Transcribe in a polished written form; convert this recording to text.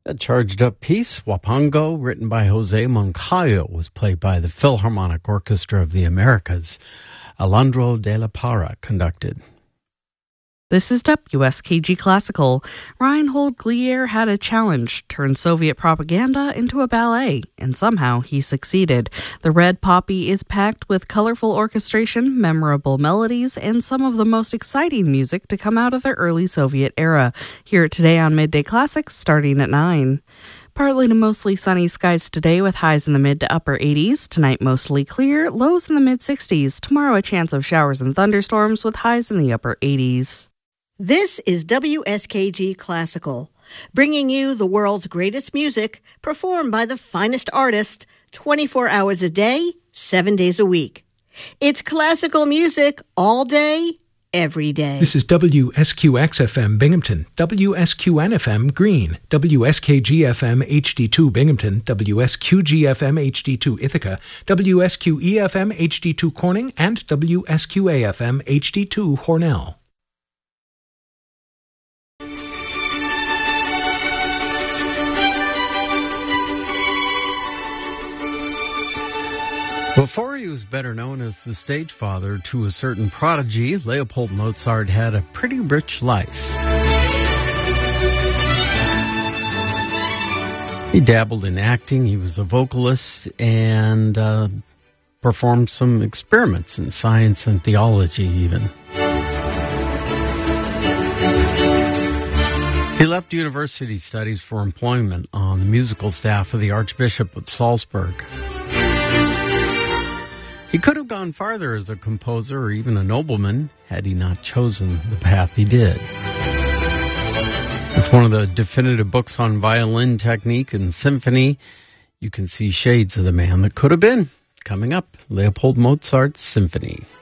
A charged-up piece, Wapango, written by Jose Moncayo, was played by the Philharmonic Orchestra of the Americas. Alejandro de la Parra conducted. This is WSKG Classical. Reinhold Glier had a challenge, turn Soviet propaganda into a ballet, and somehow he succeeded. The Red Poppy is packed with colorful orchestration, memorable melodies, and some of the most exciting music to come out of the early Soviet era. Hear it today on Midday Classics, starting at 9. Partly to mostly sunny skies today with highs in the mid to upper 80s. Tonight mostly clear, lows in the mid 60s. Tomorrow a chance of showers and thunderstorms with highs in the upper 80s. This is WSKG Classical, bringing you the world's greatest music performed by the finest artists 24 hours a day, 7 days a week. It's classical music all day, every day. This is WSQX-FM Binghamton, WSQN-FM Green, WSKG-FM HD2 Binghamton, WSQG-FM HD2 Ithaca, WSQE-FM HD2 Corning, and WSQA-FM HD2 Hornell. Before he was better known as the stage father to a certain prodigy, Leopold Mozart had a pretty rich life. He dabbled in acting, he was a vocalist, and performed some experiments in science and theology even. He left university studies for employment on the musical staff of the Archbishop of Salzburg. He could have gone farther as a composer or even a nobleman had he not chosen the path he did. With one of the definitive books on violin technique and symphony, you can see shades of the man that could have been. Coming up, Leopold Mozart's Symphony.